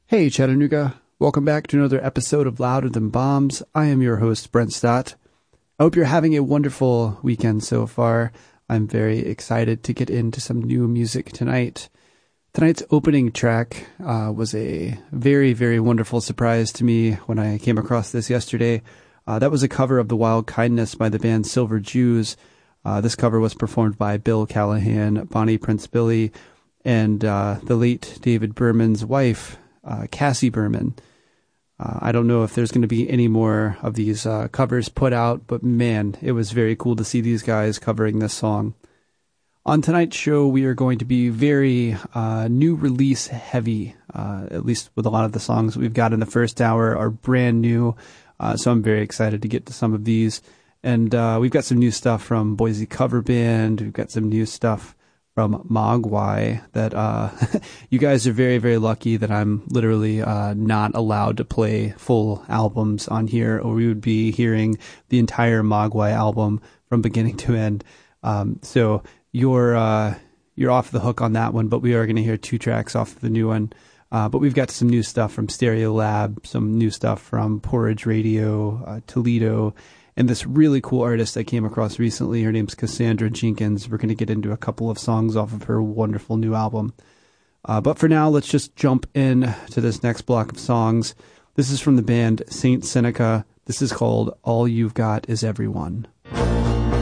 Hey Chattanooga, welcome back to another episode of Louder Than Bombs. I am your host, Brent Stott. I hope you're having a wonderful weekend so far. I'm very excited to get into some new music tonight. Tonight's opening track was a very, very wonderful surprise to me when I came across this yesterday. That was a cover of The Wild Kindness by the band Silver Jews. This cover was performed by Bill Callahan, Bonnie Prince Billy, and the late David Berman's wife, Cassie Berman. I don't know if there's going to be any more of these covers put out, but man, it was very cool to see these guys covering this song. On tonight's show, we are going to be very new release heavy, at least with a lot of the songs we've got in the first hour are brand new, so I'm very excited to get to some of these. And we've got some new stuff from Boise Cover Band, we've got some new stuff from Mogwai that you guys are very, very lucky that I'm literally not allowed to play full albums on here, or we would be hearing the entire Mogwai album from beginning to end. So you're off the hook on that one, but we are going to hear 2 tracks off of the new one. But we've got some new stuff from Stereolab, some new stuff from Porridge Radio, Toledo, and this really cool artist I came across recently. Her name's Cassandra Jenkins. We're going to get into a couple of songs off of her wonderful new album. But for now, let's just jump in to this next block of songs. This is from the band Saint Seneca. This is called All You've Got Is Everyone.